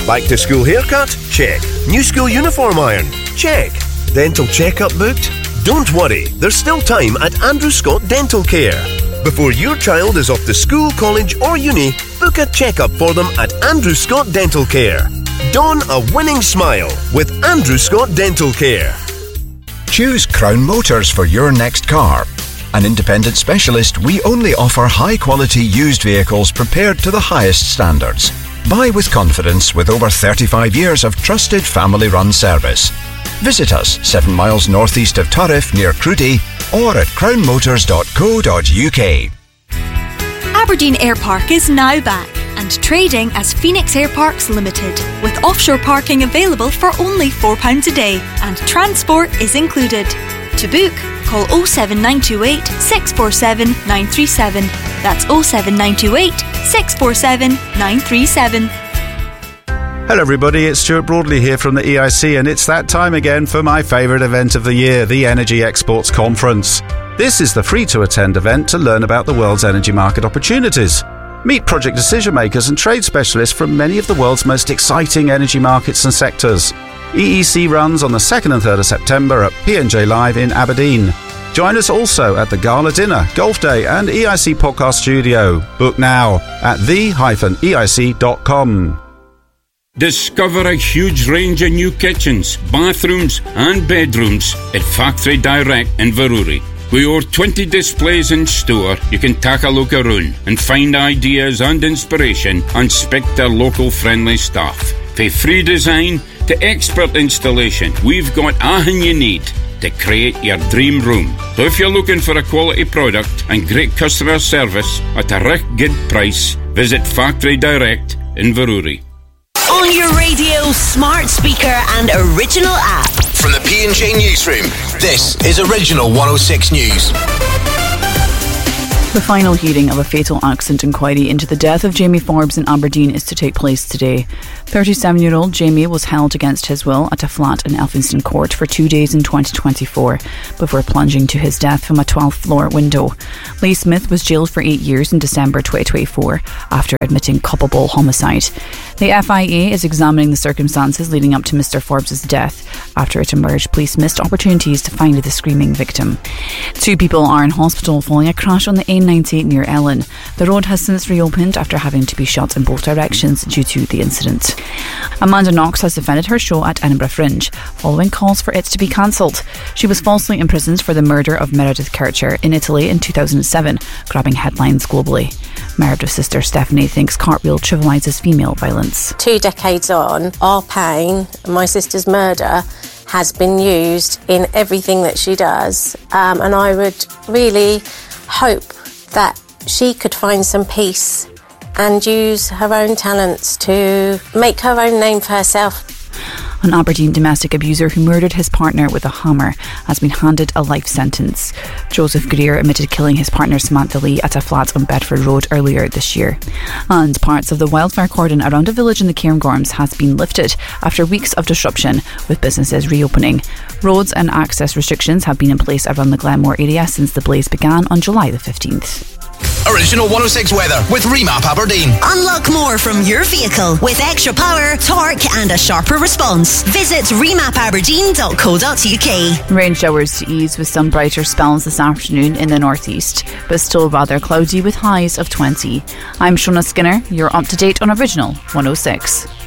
Back to school haircut? Check. New school uniform iron? Check. Dental checkup booked? Don't worry, there's still time at Andrew Scott Dental Care. Before your child is off to school, college or uni, book a checkup for them at Andrew Scott Dental Care. Don a winning smile with Andrew Scott Dental Care. Choose Crown Motors for your next car. An independent specialist, we only offer high-quality used vehicles prepared to the highest standards. Buy with confidence with over 35 years of trusted family-run service. Visit us 7 miles northeast of Turriff near Cruddy or at crownmotors.co.uk. Aberdeen Air Park is now back and trading as Phoenix Air Parks Limited, with offshore parking available for only £4 a day and transport is included. To book, call 07928 647 937. That's 07928 647 937. Hello everybody, it's Stuart Broadley here from the EIC, and it's that time again for my favourite event of the year, the Energy Exports Conference. This is the free-to-attend event to learn about the world's energy market opportunities. Meet project decision makers and trade specialists from many of the world's most exciting energy markets and sectors. EEC runs on the 2nd and 3rd of September at P&J Live in Aberdeen. Join us also at the Gala Dinner, Golf Day and EIC Podcast Studio. Book now at the-eic.com. Discover a huge range of new kitchens, bathrooms and bedrooms at Factory Direct in Inverurie. With over 20 displays in store, you can take a look around and find ideas and inspiration and speak to local friendly staff. For free design to expert installation, we've got everything you need to create your dream room. So if you're looking for a quality product and great customer service at a real good price, visit Factory Direct in Inverurie. On your radio, smart speaker and original app. From the P&J Newsroom, this is Original 106 News. The final hearing of a fatal accident inquiry into the death of Jamie Forbes in Aberdeen is to take place today. 37-year-old Jamie was held against his will at a flat in Elphinstone Court for 2 days in 2024 before plunging to his death from a 12th floor window. Lee Smith was jailed for 8 years in December 2024 after admitting culpable homicide. The FIA is examining the circumstances leading up to Mr Forbes' death. After it emerged, police missed opportunities to find the screaming victim. 2 people are in hospital following a crash on the A90 near Ellen. The road has since reopened after having to be shut in both directions due to the incident. Amanda Knox has defended her show at Edinburgh Fringe following calls for it to be cancelled. She was falsely imprisoned for the murder of Meredith Kercher in Italy in 2007, grabbing headlines globally. Meredith's sister Stephanie thinks Cartwheel trivialises female violence. 2 decades on, our pain, my sister's murder, has been used in everything that she does. And I would really hope that she could find some peace and use her own talents to make her own name for herself. An Aberdeen domestic abuser who murdered his partner with a hammer has been handed a life sentence. Joseph Greer admitted killing his partner Samantha Lee at a flat on Bedford Road earlier this year. And parts of the wildfire cordon around a village in the Cairngorms has been lifted after weeks of disruption, with businesses reopening. Roads and access restrictions have been in place around the Glenmore area since the blaze began on July the 15th. Original 106 weather with Remap Aberdeen. Unlock more from your vehicle with extra power, torque and a sharper response. Visit remapaberdeen.co.uk. Rain showers to ease with some brighter spells this afternoon in the northeast, but still rather cloudy with highs of 20. I'm Shona Skinner. You're up to date on Original 106.